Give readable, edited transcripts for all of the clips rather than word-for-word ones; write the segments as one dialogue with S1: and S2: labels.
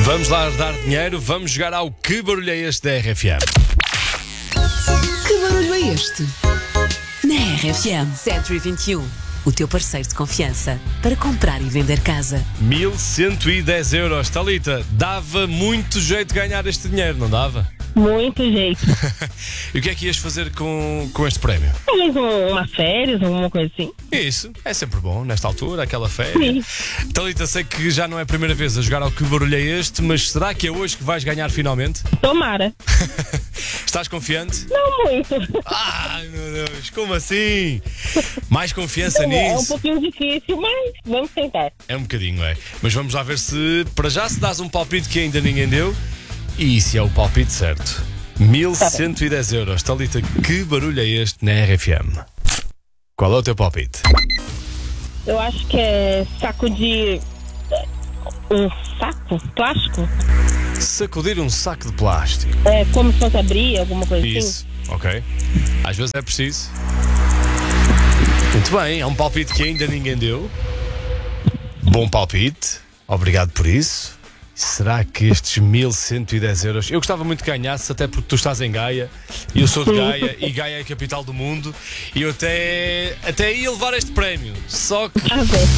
S1: Vamos lá dar dinheiro, vamos jogar ao Que Barulho é Este da RFM.
S2: Que barulho é este? Na RFM Century 21, o teu parceiro de confiança para comprar e vender casa.
S1: 1110 euros. Talita, dava muito jeito de ganhar este dinheiro, não dava?
S3: Muito jeito.
S1: E o que é que ias fazer com este prémio?
S3: Talvez umas férias, alguma coisa assim.
S1: Isso, é sempre bom, nesta altura, aquela férias.
S3: Sim.
S1: Talita, sei que já não é a primeira vez a jogar ao Que Barulho é Este, mas será que é hoje que vais ganhar finalmente?
S3: Tomara.
S1: Estás confiante?
S3: Não muito.
S1: Ai meu Deus, como assim? Mais confiança
S3: É um
S1: nisso?
S3: pouquinho difícil, mas vamos tentar.
S1: É um bocadinho, é. Mas vamos lá ver se, para já, se dás um palpite que ainda ninguém deu. E isso é o palpite certo. 1110 euros. Talita, que barulho é este na RFM? Qual é o teu palpite?
S3: Eu acho que é saco de... Um saco? Plástico?
S1: Sacudir um saco de plástico.
S3: É como se fosse abrir, alguma coisa assim.
S1: Isso, ok. Às vezes é preciso. Muito bem, é um palpite que ainda ninguém deu. Bom palpite, obrigado por isso. Será que estes 1110 euros... Eu gostava muito que ganhasse, até porque tu estás em Gaia e eu sou de Gaia, e Gaia é a capital do mundo, e eu até ia levar este prémio. Só que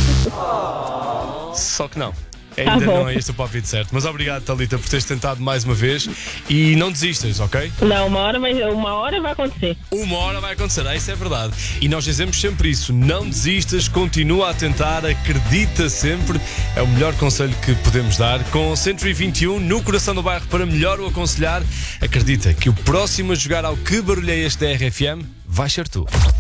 S1: não. Ainda não é este o palpite certo. Mas obrigado, Talita, por teres tentado mais uma vez. E não desistas, ok?
S3: Não, uma hora vai acontecer.
S1: Uma hora vai acontecer, isso é verdade. E nós dizemos sempre isso: não desistas, continua a tentar, acredita sempre. É o melhor conselho que podemos dar. Com Century 21 no coração do bairro para melhor o aconselhar, acredita que o próximo a jogar ao Que Barulho é Este da RFM vai ser tu.